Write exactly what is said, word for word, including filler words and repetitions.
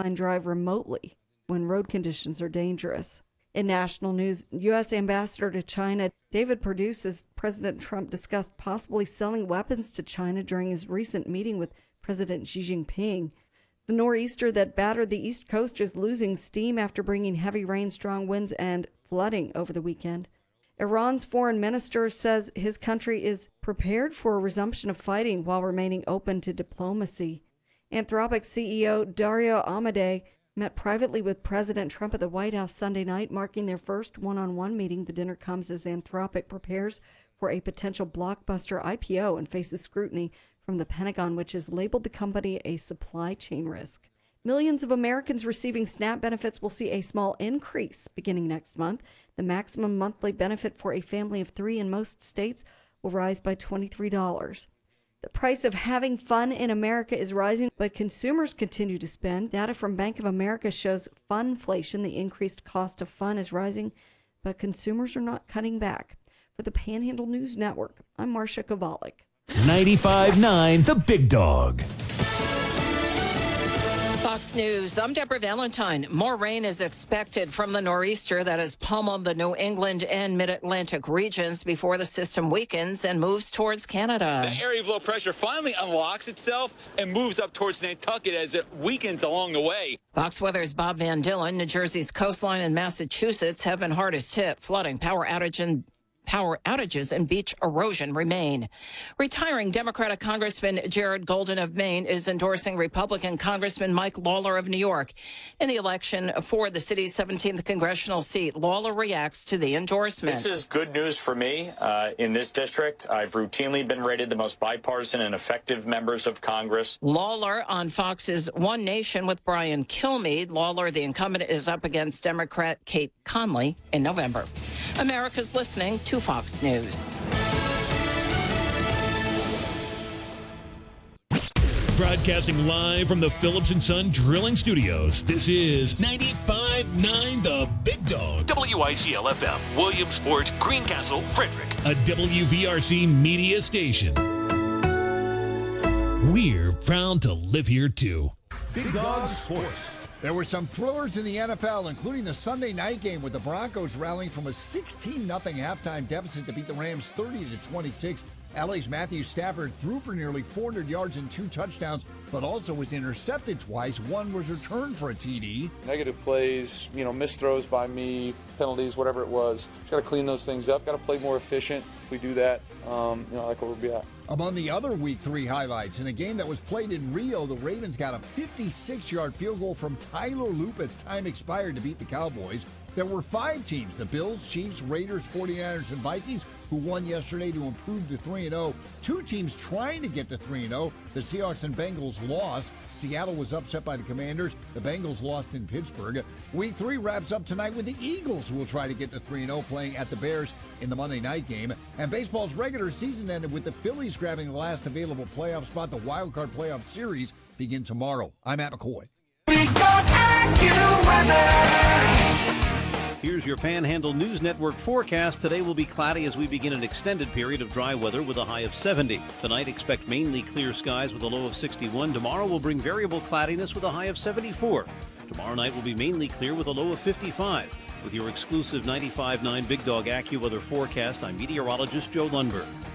line drive remotely when road conditions are dangerous. In national news, U S Ambassador to China David Perdue says President Trump discussed possibly selling weapons to China during his recent meeting with President Xi Jinping. The nor'easter that battered the East Coast is losing steam after bringing heavy rain, strong winds, and flooding over the weekend. Iran's foreign minister says his country is prepared for a resumption of fighting while remaining open to diplomacy. Anthropic C E O Dario Amodei met privately with President Trump at the White House Sunday night, marking their first one-on-one meeting. The dinner comes as Anthropic prepares for a potential blockbuster I P O and faces scrutiny from the Pentagon, which has labeled the company a supply chain risk. Millions of Americans receiving SNAP benefits will see a small increase beginning next month. The maximum monthly benefit for a family of three in most states will rise by twenty-three dollars. The price of having fun in America is rising, but consumers continue to spend. Data from Bank of America shows funflation. The increased cost of fun is rising, but consumers are not cutting back. For the Panhandle News Network, I'm Marcia Kovalik. ninety-five point nine The Big Dog. Fox News, I'm Deborah Valentine. More rain is expected from the nor'easter that has pummeled the New England and mid-Atlantic regions before the system weakens and moves towards Canada. The area of low pressure finally unlocks itself and moves up towards Nantucket as it weakens along the way. Fox Weather's Bob Van Dillen. New Jersey's coastline and Massachusetts have been hardest hit. Flooding, power outage, and Power outages and beach erosion remain. Retiring Democratic Congressman Jared Golden of Maine is endorsing Republican Congressman Mike Lawler of New York in the election for the city's seventeenth congressional seat. Lawler reacts to the endorsement. This is good news for me. Uh, in this district, I've routinely been rated the most bipartisan and effective members of Congress. Lawler on Fox's One Nation with Brian Kilmeade. Lawler, the incumbent, is up against Democrat Kate Conley in November. America's listening to Fox News. Broadcasting live from the Phillips and Son Drilling Studios, this is ninety-five point nine The Big Dog. W I C L F M, Williamsport, Greencastle, Frederick. A W V R C media station. We're proud to live here, too. Big Dog Sports. There were some thrillers in the N F L, including the Sunday night game with the Broncos rallying from a sixteen nothing halftime deficit to beat the Rams thirty to twenty-six. L A's Matthew Stafford threw for nearly four hundred yards and two touchdowns, but also was intercepted twice. One was returned for a T D. Negative plays, you know, missed throws by me, penalties, whatever it was. Just got to clean those things up. Got to play more efficient. If we do that, um, you know, I like where we'll be at. Among the other Week three highlights, in a game that was played in Rio, the Ravens got a fifty-six yard field goal from Tyler Loop as time expired to beat the Cowboys. There were five teams, the Bills, Chiefs, Raiders, forty-niners, and Vikings, who won yesterday to improve to three and oh. Two teams trying to get to three and oh. The Seahawks and Bengals lost. Seattle was upset by the Commanders. The Bengals lost in Pittsburgh. Week three wraps up tonight with the Eagles, who will try to get to three and oh, playing at the Bears in the Monday night game. And baseball's regular season ended with the Phillies grabbing the last available playoff spot. The Wild Card Playoff Series begin tomorrow. I'm Matt McCoy. We got AccuWeather. Here's your Panhandle News Network forecast. Today will be cloudy as we begin an extended period of dry weather with a high of seventy. Tonight, expect mainly clear skies with a low of sixty-one. Tomorrow will bring variable cloudiness with a high of seventy-four. Tomorrow night will be mainly clear with a low of fifty-five. With your exclusive ninety-five point nine Big Dog AccuWeather forecast, I'm meteorologist Joe Lundberg.